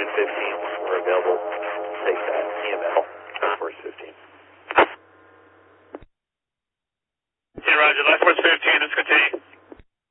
engine 15 when we're available. Take that, CML, Air Force 15. Yeah, Roger, Last Force 15, let's continue.